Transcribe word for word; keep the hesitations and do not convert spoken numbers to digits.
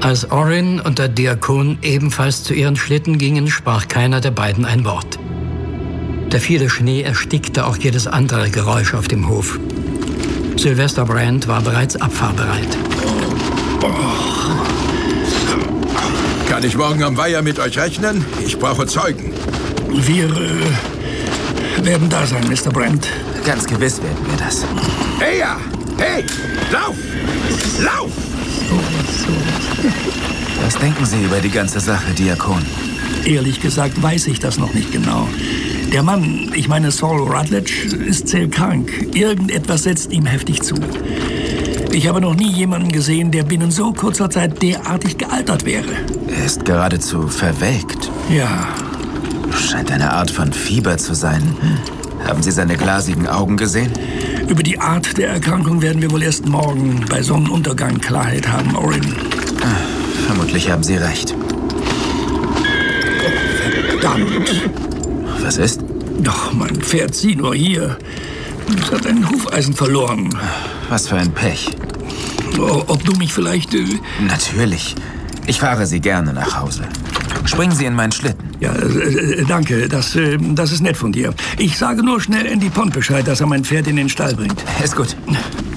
Als Orin und der Diakon ebenfalls zu ihren Schlitten gingen, sprach keiner der beiden ein Wort. Der viele Schnee erstickte auch jedes andere Geräusch auf dem Hof. Sylvester Brand war bereits abfahrbereit. Kann ich morgen am Weiher mit euch rechnen? Ich brauche Zeugen. Wir äh, werden da sein, Mister Brand. Ganz gewiss werden wir das. Hey, ja! Hey! Lauf! Lauf! Was denken Sie über die ganze Sache, Diakon? Ehrlich gesagt weiß ich das noch nicht genau. Der Mann, ich meine Saul Rutledge, ist sehr krank. Irgendetwas setzt ihm heftig zu. Ich habe noch nie jemanden gesehen, der binnen so kurzer Zeit derartig gealtert wäre. Er ist geradezu verwelkt. Ja. Scheint eine Art von Fieber zu sein. Haben Sie seine glasigen Augen gesehen? Über die Art der Erkrankung werden wir wohl erst morgen bei Sonnenuntergang Klarheit haben, Orin. Vermutlich haben Sie recht. Verdammt. Was ist? Doch, mein Pferd, sieh nur hier. Es hat ein Hufeisen verloren. Was für ein Pech. Oh, ob du mich vielleicht... Äh Natürlich. Ich fahre Sie gerne nach Hause. Springen Sie in meinen Schlitten. Ja, äh, danke. Das, äh, das ist nett von dir. Ich sage nur schnell Andy Pond Bescheid, dass er mein Pferd in den Stall bringt. Ist gut.